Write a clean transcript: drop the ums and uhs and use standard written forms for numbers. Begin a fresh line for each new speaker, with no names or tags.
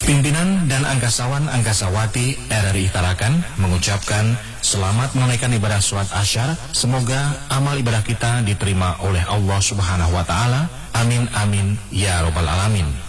Pimpinan dan angkasawan-angkasawati RRI Tarakan mengucapkan selamat menunaikan ibadah sholat Asyar. Semoga amal ibadah kita diterima oleh Allah Subhanahu wa Ta'ala. Amin amin ya Rabbal alamin.